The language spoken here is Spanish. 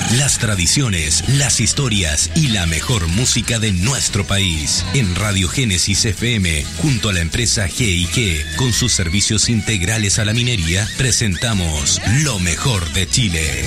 Las tradiciones, las historias y la mejor música de nuestro país. En Radio Génesis FM, junto a la empresa G&G, con sus servicios integrales a la minería, presentamos lo mejor de Chile.